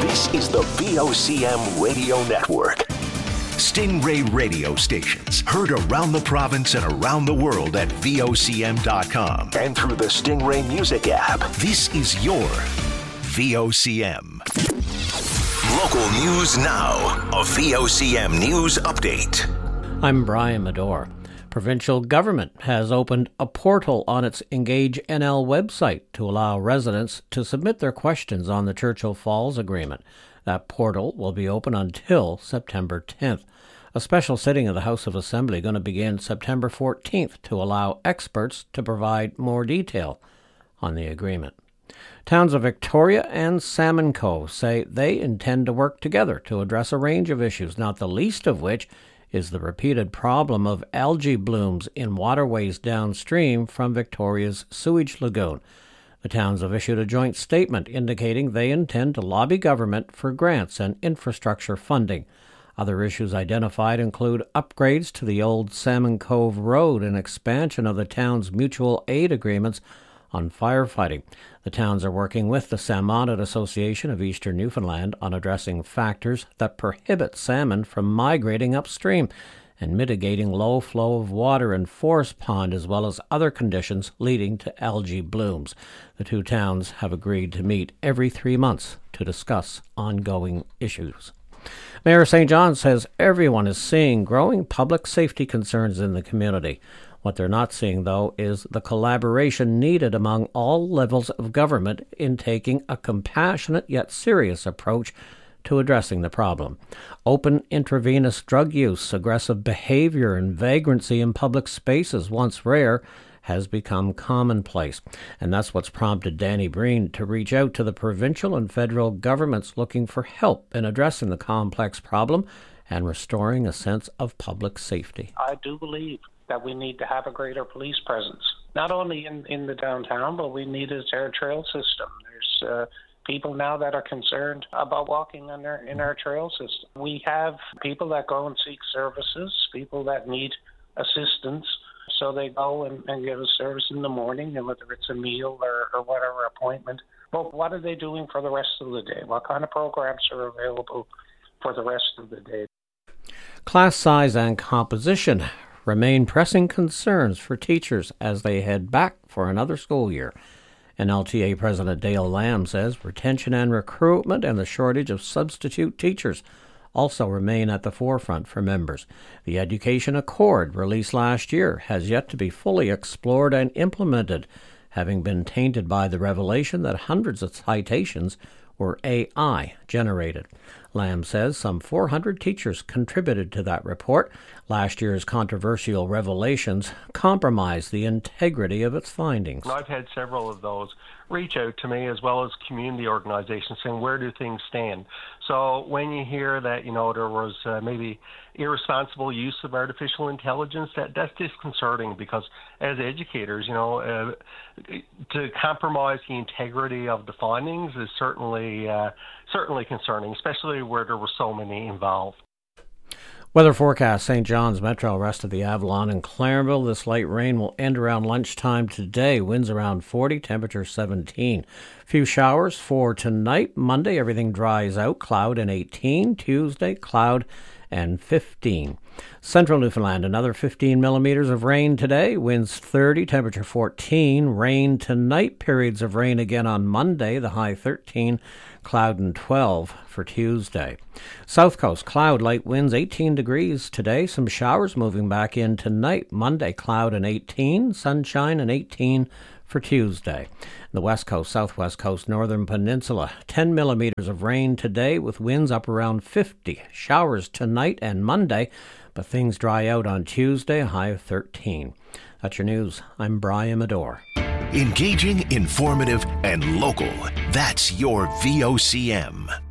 This is the VOCM Radio Network. Stingray radio stations heard around the province and around the world at VOCM.com and through the Stingray Music app. This is your VOCM. Local news now. A VOCM news update. I'm Brian Medore. Provincial government has opened a portal on its Engage NL website to allow residents to submit their questions on the Churchill Falls Agreement. That portal will be open until September 10th. A special sitting of the House of Assembly going to begin September 14th to allow experts to provide more detail on the agreement. Towns of Victoria and Salmon Cove say they intend to work together to address a range of issues, not the least of which is the repeated problem of algae blooms in waterways downstream from Victoria's sewage lagoon. The towns have issued a joint statement indicating they intend to lobby government for grants and infrastructure funding. Other issues identified include upgrades to the old Salmon Cove Road and expansion of the town's mutual aid agreements on firefighting. The towns are working with the Salmonid Association of Eastern Newfoundland on addressing factors that prohibit salmon from migrating upstream and mitigating low flow of water in Forest Pond, as well as other conditions leading to algae blooms. The two towns have agreed to meet every 3 months to discuss ongoing issues. Mayor St. John says everyone is seeing growing public safety concerns in the community. What they're not seeing, though, is the collaboration needed among all levels of government in taking a compassionate yet serious approach to addressing the problem. Open intravenous drug use, aggressive behavior, and vagrancy in public spaces, once rare, has become commonplace. And that's what's prompted Danny Breen to reach out to the provincial and federal governments looking for help in addressing the complex problem and restoring a sense of public safety. I do believe that we need to have a greater police presence, not only in the downtown, but we need a trail system. There's people now that are concerned about walking in our trail system. We have people that go and seek services, people that need assistance, so they go and get a service in the morning, and whether it's a meal or whatever appointment. But what are they doing for the rest of the day? What kind of programs are available for the rest of the day? Class size and composition remain pressing concerns for teachers as they head back for another school year. NLTA President Dale Lamb says retention and recruitment and the shortage of substitute teachers also remain at the forefront for members. The Education Accord, released last year, has yet to be fully explored and implemented, having been tainted by the revelation that hundreds of citations were AI generated. Lamb says some 400 teachers contributed to that report. Last year's controversial revelations compromised the integrity of its findings. I've had several of those reach out to me, as well as community organizations, saying, where do things stand? So when you hear that, there was maybe irresponsible use of artificial intelligence, that's disconcerting, because as educators, to compromise the integrity of the findings is certainly concerning, especially where there were so many involved. Weather forecast: St. John's Metro, rest of the Avalon and Clarenville. This light rain will end around lunchtime today. Winds around 40, temperature 17. Few showers for tonight. Monday, everything dries out. Cloud and 18. Tuesday, cloud and 15. Central Newfoundland, another 15 millimeters of rain today. Winds 30, temperature 14. Rain tonight. Periods of rain again on Monday. The high 13. Cloud and 12 for Tuesday. South Coast, cloud, light winds 18 degrees today. Some showers moving back in tonight. Monday, cloud and 18. Sunshine and 18 for Tuesday. The West Coast, Southwest Coast, Northern Peninsula, 10 millimeters of rain today with winds up around 50. Showers tonight and Monday, but things dry out on Tuesday, a high of 13. That's your news. I'm Brian Medore. Engaging, informative, and local. That's your VOCM.